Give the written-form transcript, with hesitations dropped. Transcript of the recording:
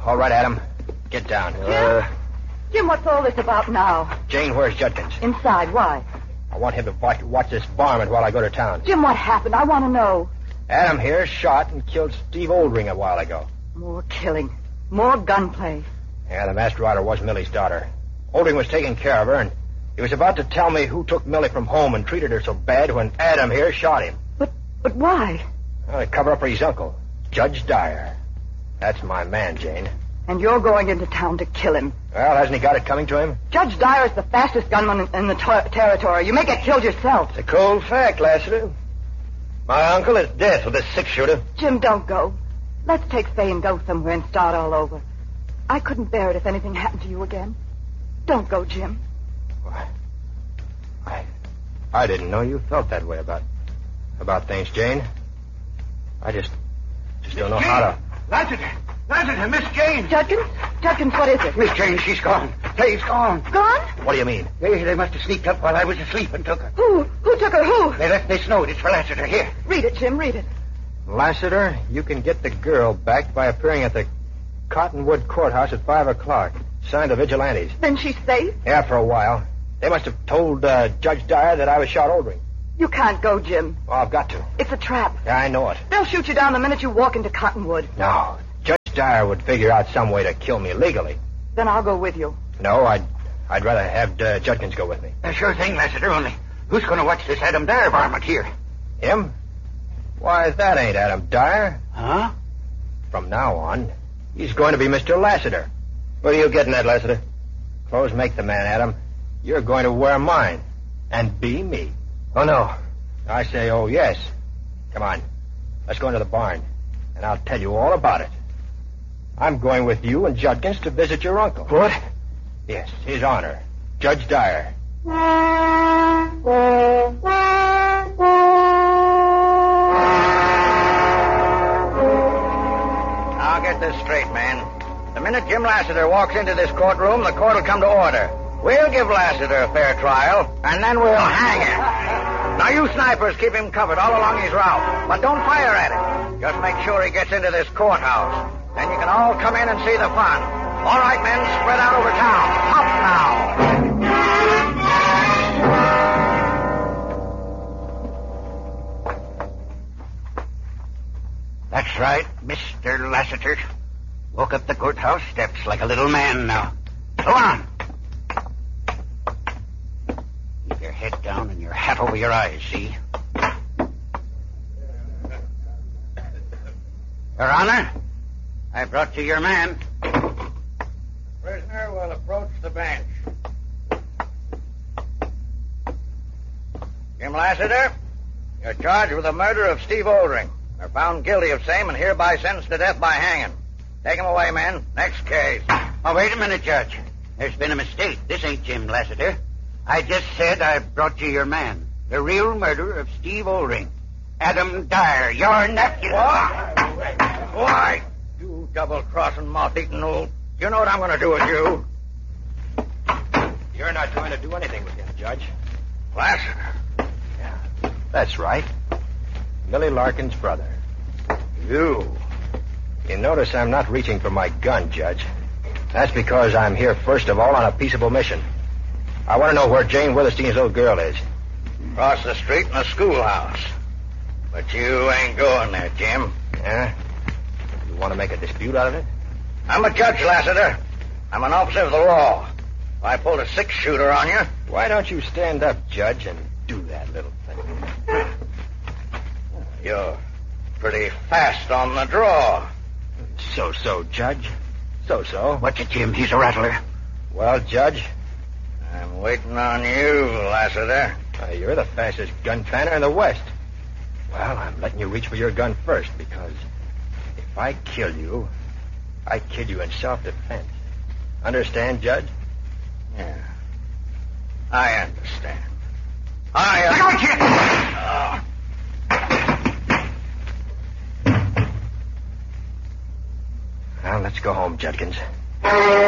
All right, Adam. Get down. Jim, what's all this about now? Jane, where's Judkins? Inside, why? I want him to watch this varmint while I go to town. Jim, what happened? I want to know. Adam here shot and killed Steve Oldring a while ago. More killing. More gunplay. Yeah, the masked rider was Millie's daughter. Oldring was taking care of her, and he was about to tell me who took Millie from home and treated her so bad when Adam here shot him. But why? Well, to cover up for his uncle, Judge Dyer. That's my man, Jane. And you're going into town to kill him. Well, hasn't he got it coming to him? Judge Dyer is the fastest gunman in the territory. You may get killed yourself. It's a cold fact, Lassiter. My uncle is dead with a six-shooter. Jim, don't go. Let's take Faye and go somewhere and start all over. I couldn't bear it if anything happened to you again. Don't go, Jim. I didn't know you felt that way about things, Jane. I just don't know how to... Lassiter, Miss Jane. Judkins, what is it? Miss Jane, she's gone. Faye's gone. Gone? What do you mean? They must have sneaked up while I was asleep and took her. Who took her? Who? They left this note. It's for Lassiter. Here. Read it, Jim, read it. Lassiter, you can get the girl back by appearing at the Cottonwood Courthouse at 5 o'clock. Signed the Vigilantes. Then she's safe? Yeah, for a while. They must have told Judge Dyer that I was shot Oldring. You can't go, Jim. Oh, I've got to. It's a trap. Yeah, I know it. They'll shoot you down the minute you walk into Cottonwood. No. Judge Dyer would figure out some way to kill me legally. Then I'll go with you. No, I'd rather have Judkins go with me. Sure thing, Lassiter, only who's going to watch this Adam Dyer varmint here? Him? Why, that ain't Adam Dyer. Huh? From now on, he's going to be Mr. Lassiter. What are you getting at, Lassiter? Clothes make the man, Adam. You're going to wear mine. And be me. Oh, no. I say, oh, yes. Come on. Let's go into the barn. And I'll tell you all about it. I'm going with you and Judkins to visit your uncle. What? Yes, his honor. Judge Dyer. I'll get this straight, man. The minute Jim Lassiter walks into this courtroom, the court will come to order. We'll give Lassiter a fair trial, and then we'll hang him. Now, you snipers keep him covered all along his route, but don't fire at him. Just make sure he gets into this courthouse. Then you can all come in and see the fun. All right, men, spread out over town. Up now. That's right, Mr. Lassiter. Walk up the courthouse steps like a little man now. Go on. Keep your head down and your hat over your eyes, see? Your Honor, I brought you your man. Prisoner will approach the bench. Jim Lassiter, you're charged with the murder of Steve Oldring. You're found guilty of same and hereby sentenced to death by hanging. Take him away, men. Next case. Oh, wait a minute, Judge. There's been a mistake. This ain't Jim Lassiter. I just said I brought you your man. The real murderer of Steve Oldring. Adam Dyer, your nephew. What? Why? You double-crossing, moth-eating old... You know what I'm going to do with you? You're not going to do anything with him, Judge. Lassiter. Yeah, that's right. Millie Larkin's brother. You notice I'm not reaching for my gun, Judge. That's because I'm here, first of all, on a peaceable mission. I want to know where Jane Witherstein's little girl is. Across the street in the schoolhouse. But you ain't going there, Jim. Yeah? You want to make a dispute out of it? I'm a judge, Lassiter. I'm an officer of the law. If I pulled a six-shooter on you... Why don't you stand up, Judge, and do that little thing? You're pretty fast on the draw. So, Judge. So. Watch it, Jim. He's a rattler. Well, Judge? I'm waiting on you, Lassiter. You're the fastest gun planner in the West. Well, I'm letting you reach for your gun first, because if I kill you, I kill you in self-defense. Understand, Judge? Yeah. I understand. Well, let's go home, Judkins.